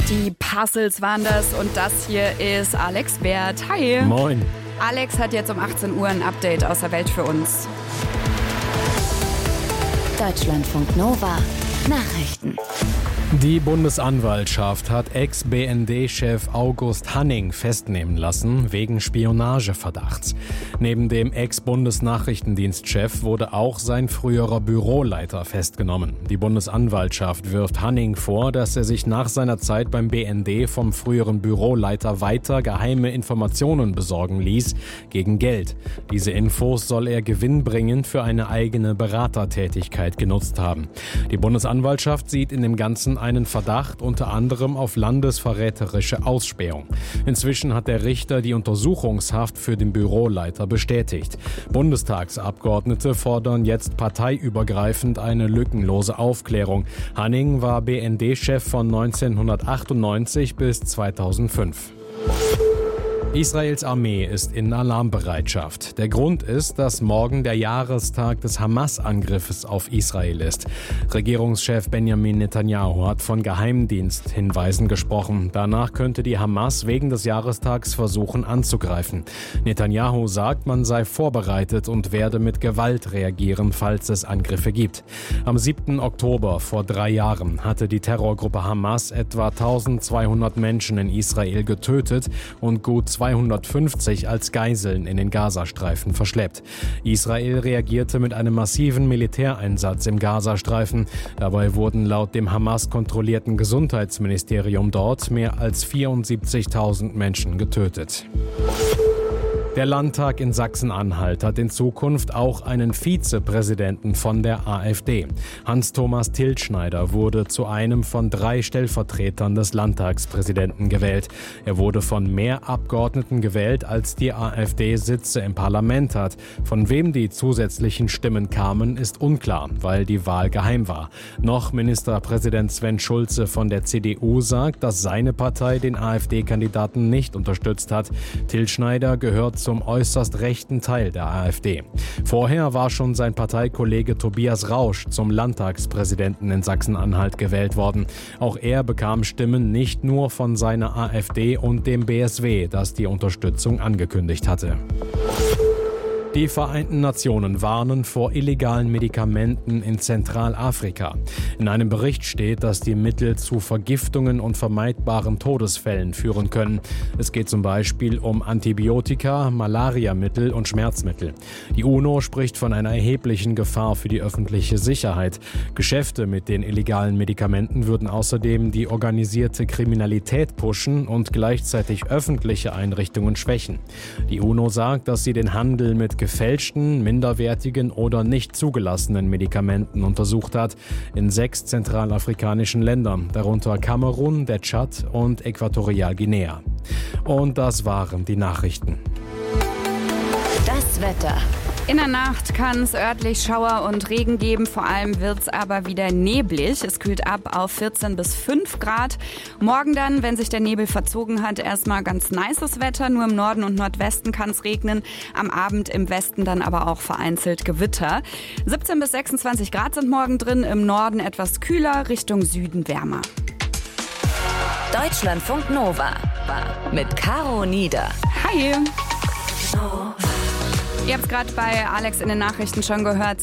Die Puzzles waren das und das hier ist Alex Wert. Hi. Moin. Alex hat jetzt um 18 Uhr ein Update aus der Welt für uns. Deutschlandfunk Nova Nachrichten. Die Bundesanwaltschaft hat Ex-BND-Chef August Hanning festnehmen lassen wegen Spionageverdachts. Neben dem Ex-Bundesnachrichtendienstchef wurde auch sein früherer Büroleiter festgenommen. Die Bundesanwaltschaft wirft Hanning vor, dass er sich nach seiner Zeit beim BND vom früheren Büroleiter weiter geheime Informationen besorgen ließ gegen Geld. Diese Infos soll er gewinnbringend für eine eigene Beratertätigkeit genutzt haben. Die Bundesanwaltschaft sieht in dem Ganzen einen Verdacht unter anderem auf landesverräterische Ausspähung. Inzwischen hat der Richter die Untersuchungshaft für den Büroleiter bestätigt. Bundestagsabgeordnete fordern jetzt parteiübergreifend eine lückenlose Aufklärung. Hanning war BND-Chef von 1998 bis 2005. Israels Armee ist in Alarmbereitschaft. Der Grund ist, dass morgen der Jahrestag des Hamas-Angriffes auf Israel ist. Regierungschef Benjamin Netanyahu hat von Geheimdiensthinweisen gesprochen. Danach könnte die Hamas wegen des Jahrestags versuchen anzugreifen. Netanyahu sagt, man sei vorbereitet und werde mit Gewalt reagieren, falls es Angriffe gibt. Am 7. Oktober vor 3 Jahren hatte die Terrorgruppe Hamas etwa 1200 Menschen in Israel getötet und gut 250 als Geiseln in den Gazastreifen verschleppt. Israel reagierte mit einem massiven Militäreinsatz im Gazastreifen. Dabei wurden laut dem Hamas-kontrollierten Gesundheitsministerium dort mehr als 74.000 Menschen getötet. Der Landtag in Sachsen-Anhalt hat in Zukunft auch einen Vizepräsidenten von der AfD. Hans-Thomas Tilschneider wurde zu einem von 3 Stellvertretern des Landtagspräsidenten gewählt. Er wurde von mehr Abgeordneten gewählt, als die AfD Sitze im Parlament hat. Von wem die zusätzlichen Stimmen kamen, ist unklar, weil die Wahl geheim war. Noch Ministerpräsident Sven Schulze von der CDU sagt, dass seine Partei den AfD-Kandidaten nicht unterstützt hat. Tilschneider gehört zum äußerst rechten Teil der AfD. Vorher war schon sein Parteikollege Tobias Rausch zum Landtagspräsidenten in Sachsen-Anhalt gewählt worden. Auch er bekam Stimmen nicht nur von seiner AfD und dem BSW, das die Unterstützung angekündigt hatte. Die Vereinten Nationen warnen vor illegalen Medikamenten in Zentralafrika. In einem Bericht steht, dass die Mittel zu Vergiftungen und vermeidbaren Todesfällen führen können. Es geht zum Beispiel um Antibiotika, Malariamittel und Schmerzmittel. Die UNO spricht von einer erheblichen Gefahr für die öffentliche Sicherheit. Geschäfte mit den illegalen Medikamenten würden außerdem die organisierte Kriminalität pushen und gleichzeitig öffentliche Einrichtungen schwächen. Die UNO sagt, dass sie den Handel mit gefälschten, minderwertigen oder nicht zugelassenen Medikamenten untersucht hat, in 6 zentralafrikanischen Ländern, darunter Kamerun, der Tschad und Äquatorialguinea. Und das waren die Nachrichten. Das Wetter. In der Nacht kann es örtlich Schauer und Regen geben, vor allem wird es aber wieder neblig. Es kühlt ab auf 14 bis 5 Grad. Morgen dann, wenn sich der Nebel verzogen hat, erstmal ganz nices Wetter. Nur im Norden und Nordwesten kann es regnen. Am Abend im Westen dann aber auch vereinzelt Gewitter. 17 bis 26 Grad sind morgen drin, im Norden etwas kühler, Richtung Süden wärmer. Deutschlandfunk Nova mit Caro Nieder. Hi! Ihr habt es gerade bei Alex in den Nachrichten schon gehört.